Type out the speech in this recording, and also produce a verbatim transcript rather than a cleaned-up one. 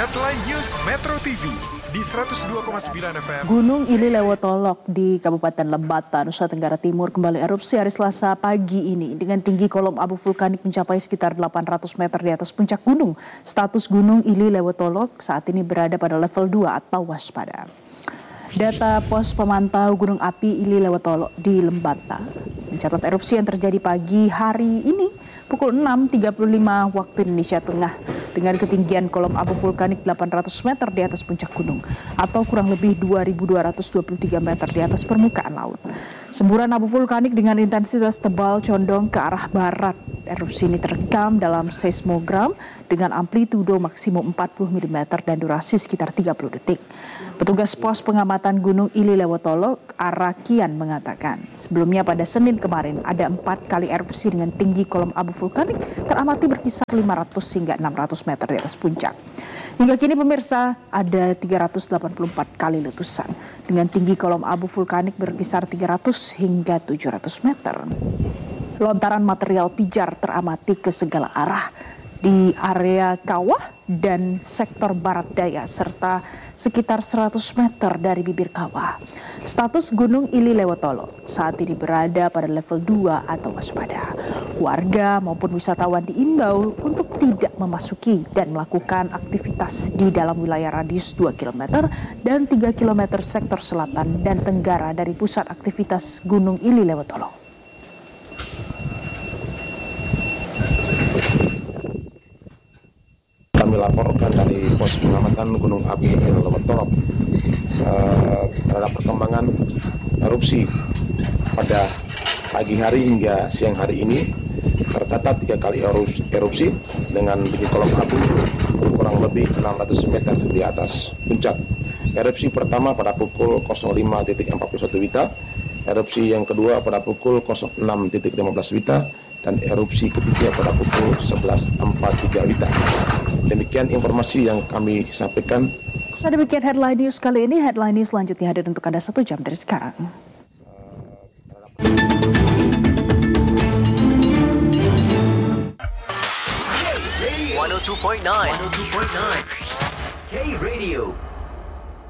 Headline News Metro T V di seratus dua koma sembilan F M. Gunung Ili Lewotolok di Kabupaten Lembata, Nusa Tenggara Timur kembali erupsi hari Selasa pagi ini dengan tinggi kolom abu vulkanik mencapai sekitar delapan ratus meter di atas puncak gunung. Status Gunung Ili Lewotolok saat ini berada pada level dua atau waspada. Data pos pemantau Gunung Api Ili Lewotolok di Lembata mencatat erupsi yang terjadi pagi hari ini pukul enam tiga puluh lima waktu Indonesia Tengah dengan ketinggian kolom abu vulkanik delapan ratus meter di atas puncak gunung atau kurang lebih dua ribu dua ratus dua puluh tiga meter di atas permukaan laut. Semburan abu vulkanik dengan intensitas tebal condong ke arah barat. Erupsi ini terekam dalam seismogram dengan amplitudo maksimum empat puluh milimeter dan durasi sekitar tiga puluh detik. Petugas pos pengamatan Gunung Ili Lewotolok, Arakian, mengatakan sebelumnya pada Senin kemarin ada empat kali erupsi dengan tinggi kolom abu vulkanik teramati berkisar lima ratus hingga enam ratus meter di atas puncak. Hingga kini pemirsa ada tiga ratus delapan puluh empat kali letusan dengan tinggi kolom abu vulkanik berkisar tiga ratus hingga tujuh ratus meter. Lontaran material pijar teramati ke segala arah di area kawah dan sektor barat daya serta sekitar seratus meter dari bibir kawah. Status Gunung Ili Lewotolok saat ini berada pada level dua atau waspada. Warga maupun wisatawan diimbau untuk tidak memasuki dan melakukan aktivitas di dalam wilayah radius dua kilometer dan tiga kilometer sektor selatan dan tenggara dari pusat aktivitas Gunung Ili Lewotolok. Kami laporkan dari pos pengamatan Gunung Api Ili Lewotolok uh, terhadap perkembangan erupsi pada pagi hari hingga siang hari ini. Tercatat tiga kali erupsi dengan tinggi kolom abu kurang lebih enam ratus meter di atas puncak. Erupsi pertama pada pukul nol lima empat puluh satu Wita, erupsi yang kedua pada pukul nol enam lima belas Wita, dan erupsi ketiga pada pukul sebelas empat puluh tiga Wita. Demikian informasi yang kami sampaikan. Nah, demikian headline news kali ini. Headline news selanjutnya hadir untuk Anda satu jam dari sekarang. seratus dua koma sembilan K Radio